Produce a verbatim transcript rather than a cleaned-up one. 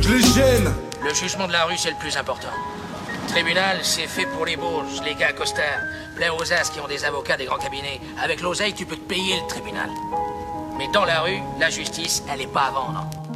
te les gêne. Le jugement de la rue, c'est le plus important. Tribunal, c'est fait pour les bourges, les gars costards, plein aux as qui ont des avocats des grands cabinets. Avec l'oseille, tu peux te payer le tribunal. Mais dans la rue, la justice, elle est pas à vendre.